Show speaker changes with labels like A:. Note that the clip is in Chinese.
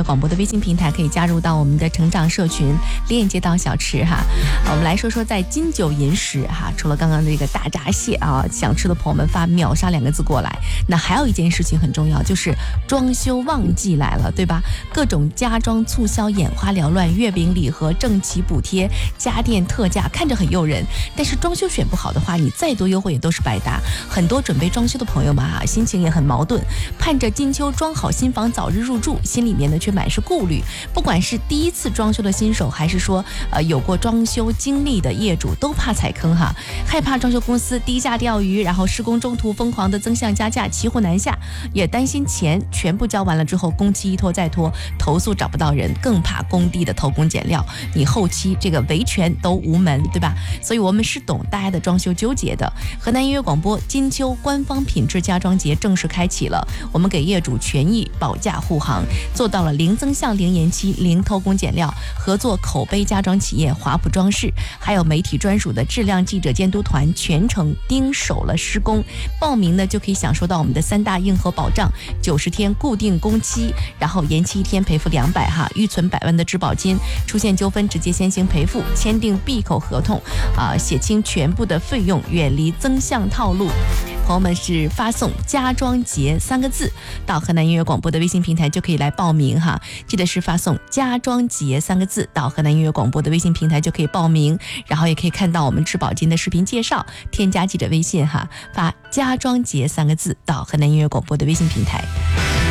A: 乐广播的微信平台，可以加入到我们的成长社群，链接到小池哈。我们来说说在金九银十哈，除了刚刚这个大闸蟹啊，想吃的朋友们发秒杀2个字过来。那还有一件事情很重要，就是装修旺季来了，对吧？各种家装促销眼花缭乱，月饼礼盒、正企补贴、家电特价，看着很诱人，但是装修选不好的话，你再多优惠也都是白搭。很多准备装修的朋友们啊，心情也很矛盾，盼着金秋装好新房早日入住，心里面呢却满是顾虑。不管是第一次装修的新手，还是说有过装修经历的业主，都怕踩坑哈，害怕装修公司低价钓鱼，然后施工中途疯狂的增项加价，骑虎难下，也担心钱全部交完了之后，工期一拖再拖，投诉找不到人，更怕工地的偷工减料，你后期这个维权都无门，对吧？所以我们是懂大家的装修纠结的。河南音乐广播金秋官方品质家装节正式开启了，我们给业主权益保价护航，做到了零增项、零延期、零偷工减料，合作口碑家装企业华普装饰，还有媒体专属的质量记者监督团，全程盯守了施工。报名呢就可以享受到我们的3大硬核保障：90天固定工期，然后延期1天赔付200哈，预存100万的质保金，出现纠纷直接先行赔付，签订闭口合同写清全部的费用，远离增项套路。朋友们是发送家装节3个字到河南音乐广播的微信平台就可以来报名哈，记得是发送家装节3个字到河南音乐广播的微信平台就可以报名，然后也可以看到我们质保金的视频介绍，添加记者微信哈，发家装节3个字到河南音乐广播的微信平台。